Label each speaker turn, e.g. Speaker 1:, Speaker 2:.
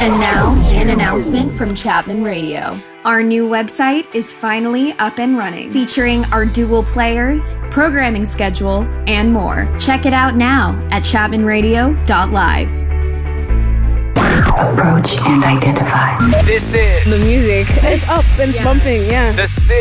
Speaker 1: And now, an announcement from Chapman Radio. Our new website is finally up and running, featuring our dual players, programming schedule, and more. Check it out now at chapmanradio.live.
Speaker 2: Approach and identify.
Speaker 3: This is
Speaker 4: the music. It's up and it's bumping, yeah.
Speaker 3: The city.